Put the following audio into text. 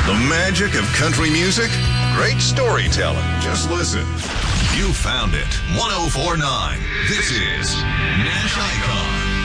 The magic of country music? Great storytelling. Just listen. You found it. 1049. This is Nash Icon.